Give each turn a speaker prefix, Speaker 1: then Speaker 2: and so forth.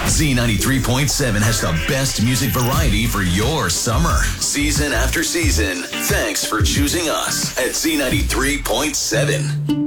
Speaker 1: Z93.7 has the best music variety for your summer, season after season. Thanks for choosing us at Z93.7.